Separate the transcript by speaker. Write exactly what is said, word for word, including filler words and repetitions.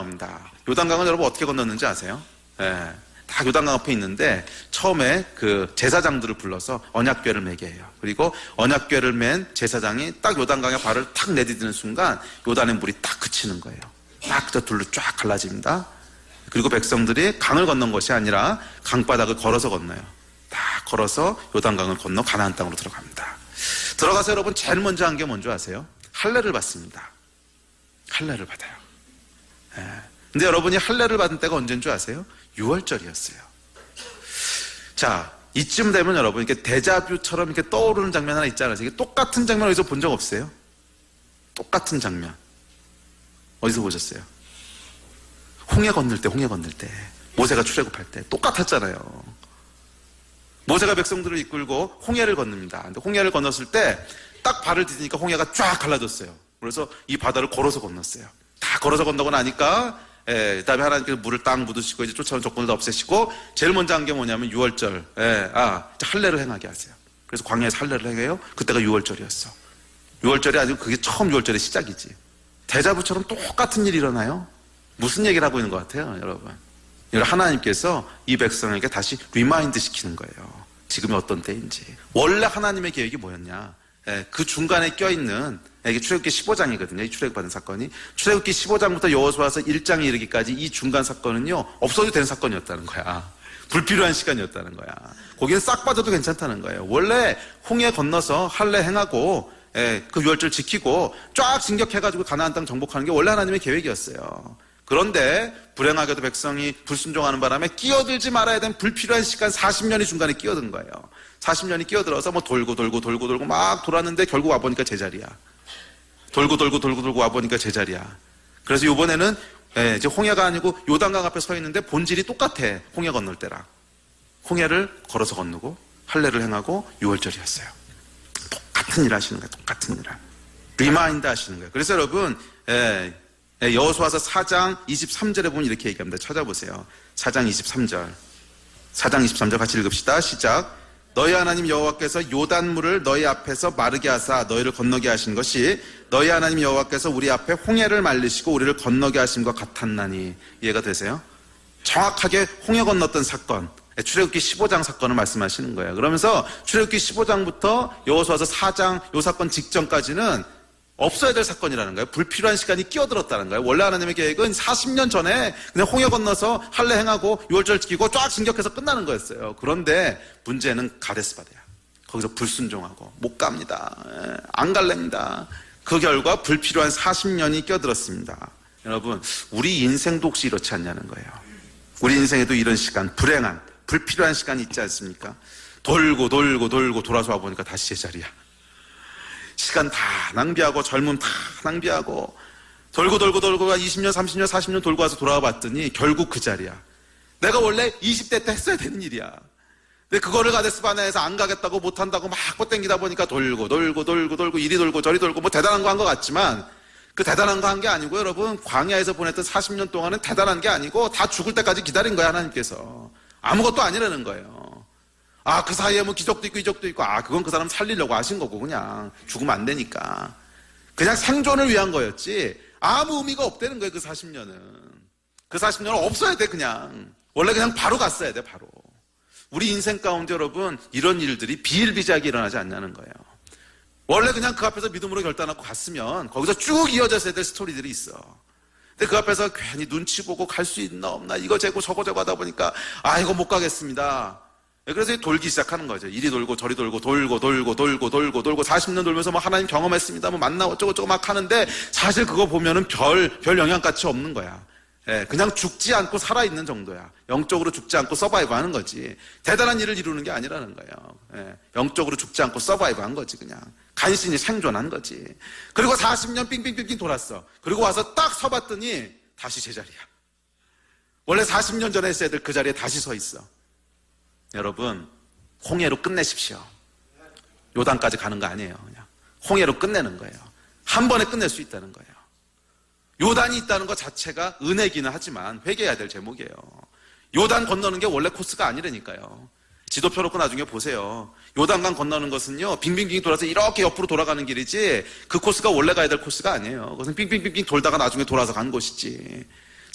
Speaker 1: 요단강입니다. 요단강은 여러분 어떻게 건넜는지 아세요? 예. 다 요단강 앞에 있는데 처음에 그 제사장들을 불러서 언약궤를 매게 해요. 그리고 언약궤를 맨 제사장이 딱 요단강에 발을 탁 내디디는 순간 요단의 물이 딱 그치는 거예요. 딱 저 둘로 쫙 갈라집니다. 그리고 백성들이 강을 건넌 것이 아니라 강바닥을 걸어서 건너요. 다 걸어서 요단강을 건너 가나안 땅으로 들어갑니다. 들어가서 여러분 제일 먼저 한 게 뭔지 아세요? 할례를 받습니다. 할례를 받아요. 예. 근데 여러분이 할례를 받은 때가 언제인 줄 아세요? 유월절이었어요. 자, 이쯤 되면 여러분 이렇게 데자뷰처럼 이렇게 떠오르는 장면 하나 있잖아요. 이게 똑같은 장면 어디서 본 적 없어요? 똑같은 장면 어디서 보셨어요? 홍해 건널 때, 홍해 건널 때, 모세가 출애굽할 때 똑같았잖아요. 모세가 백성들을 이끌고 홍해를 건넙니다. 근데 홍해를 건넜을 때 딱 발을 디디니까 홍해가 쫙 갈라졌어요. 그래서 이 바다를 걸어서 건넜어요. 다 걸어서 건너고 나니까 예, 그다음에 하나님께서 물을 딱 묻으시고 이제 쫓아온 적군을 다 없애시고 제일 먼저 한 게 뭐냐면 유월절, 예, 아 할례를 행하게 하세요. 그래서 광야에서 할례를 행해요. 그때가 유월절이었어. 유월절이 아니고 그게 처음 유월절의 시작이지. 데자부처럼 똑같은 일이 일어나요. 무슨 얘기를 하고 있는 것 같아요, 여러분? 하나님께서 이 백성에게 다시 리마인드 시키는 거예요. 지금이 어떤 때인지. 원래 하나님의 계획이 뭐였냐? 예, 그 중간에 껴있는, 이게 출애굽기 십오 장이거든요. 이 출애굽받은 사건이. 출애굽기 십오 장부터 여호수아서 일 장에 이르기까지 이 중간 사건은요, 없어도 되는 사건이었다는 거야. 불필요한 시간이었다는 거야. 거기는 싹 빠져도 괜찮다는 거예요. 원래 홍해 건너서 할례 행하고, 예, 그 유월절 지키고 쫙 진격해가지고 가나안 땅 정복하는 게 원래 하나님의 계획이었어요. 그런데 불행하게도 백성이 불순종하는 바람에 끼어들지 말아야 되는 불필요한 시간 사십 년이 중간에 끼어든 거예요. 사십 년이 끼어들어서 뭐 돌고 돌고 돌고 돌고 막 돌았는데 결국 와보니까 제자리야. 돌고 돌고 돌고 돌고 와보니까 제자리야. 그래서 이번에는 예, 이제 홍해가 아니고 요단강 앞에 서 있는데 본질이 똑같아. 홍해 건널 때랑. 홍해를 걸어서 건너고 할례를 행하고 유월절이었어요. 똑같은 일 하시는 거예요. 똑같은 일을. 리마인드 하시는 거예요. 그래서 여러분 예, 예, 여호수아서 사 장 이십삼 절에 보면 이렇게 얘기합니다. 찾아보세요. 사 장 이십삼 절. 사 장 이십삼 절 같이 읽읍시다. 시작. 너희 하나님 여호와께서 요단물을 너희 앞에서 마르게 하사 너희를 건너게 하신 것이 너희 하나님 여호와께서 우리 앞에 홍해를 말리시고 우리를 건너게 하신 것 같았나니. 이해가 되세요? 정확하게 홍해 건넜던 사건, 출애굽기 십오 장 사건을 말씀하시는 거예요. 그러면서 출애굽기 십오 장부터 여호수아서 사 장 요 사건 직전까지는 없어야 될 사건이라는 거예요. 불필요한 시간이 끼어들었다는 거예요. 원래 하나님의 계획은 사십 년 전에 그냥 홍해 건너서 할례 행하고 유월절 지키고 쫙 진격해서 끝나는 거였어요. 그런데 문제는 가데스 바네아. 거기서 불순종하고 못 갑니다. 안 갈랍니다. 그 결과 불필요한 사십 년이 끼어들었습니다. 여러분, 우리 인생도 혹시 이렇지 않냐는 거예요. 우리 인생에도 이런 시간, 불행한, 불필요한 시간이 있지 않습니까? 돌고 돌고 돌고 돌아서 와보니까 다시 제자리야. 시간 다 낭비하고 젊음 다 낭비하고 돌고 돌고 돌고 이십 년, 삼십 년, 사십 년 돌고 와서 돌아와 봤더니 결국 그 자리야. 내가 원래 이십 대 때 했어야 되는 일이야. 근데 그거를 가데스 바네아에서 안 가겠다고 못한다고 막 뻗땡기다 보니까 돌고 돌고 돌고 돌고 이리 돌고 저리 돌고 뭐 대단한 거 한 것 같지만 그 대단한 거 한 게 아니고 여러분 광야에서 보냈던 사십 년 동안은 대단한 게 아니고 다 죽을 때까지 기다린 거야 하나님께서. 아무것도 아니라는 거예요. 아, 그 사이에 뭐 기적도 있고 이적도 있고 아, 그건 그 사람 살리려고 하신 거고 그냥 죽으면 안 되니까. 그냥 생존을 위한 거였지 아무 의미가 없다는 거예요. 그 사십 년은. 그 사십 년은 없어야 돼 그냥. 원래 그냥 바로 갔어야 돼 바로. 우리 인생 가운데 여러분 이런 일들이 비일비재하게 일어나지 않냐는 거예요. 원래 그냥 그 앞에서 믿음으로 결단하고 갔으면 거기서 쭉 이어졌어야 될 스토리들이 있어. 근데 그 앞에서 괜히 눈치 보고 갈 수 있나 없나 이거 재고 저거 재고 하다 보니까 아 이거 못 가겠습니다. 그래서 돌기 시작하는 거죠. 이리 돌고 저리 돌고 돌고 돌고 돌고 돌고 돌고 사십 년 돌면서 뭐 하나님 경험했습니다. 뭐 만나 어쩌고 저쩌고 막 하는데 사실 그거 보면은 별, 별 영향가치 없는 거야. 예, 그냥 죽지 않고 살아있는 정도야. 영적으로 죽지 않고 서바이브 하는 거지. 대단한 일을 이루는 게 아니라는 거예요. 예, 영적으로 죽지 않고 서바이브 한 거지 그냥. 간신히 생존한 거지. 그리고 사십 년 삥삥삥삥 돌았어. 그리고 와서 딱 서봤더니 다시 제자리야. 원래 사십 년 전에 했어야 될 그 자리에 다시 서 있어. 여러분 홍해로 끝내십시오. 요단까지 가는 거 아니에요. 그냥 홍해로 끝내는 거예요. 한 번에 끝낼 수 있다는 거예요. 요단이 있다는 것 자체가 은혜기는 하지만 회개해야 될 제목이에요. 요단 건너는 게 원래 코스가 아니라니까요. 지도표 놓고 나중에 보세요. 요단강 건너는 것은요 빙빙빙 돌아서 이렇게 옆으로 돌아가는 길이지 그 코스가 원래 가야 될 코스가 아니에요. 그것은 빙빙빙빙 돌다가 나중에 돌아서 간 곳이지.